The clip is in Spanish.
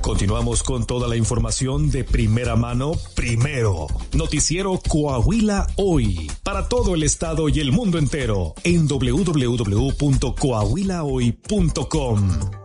Continuamos con toda la información de primera mano, primero. Noticiero Coahuila Hoy, para todo el estado y el mundo entero, en www.coahuilahoy.com.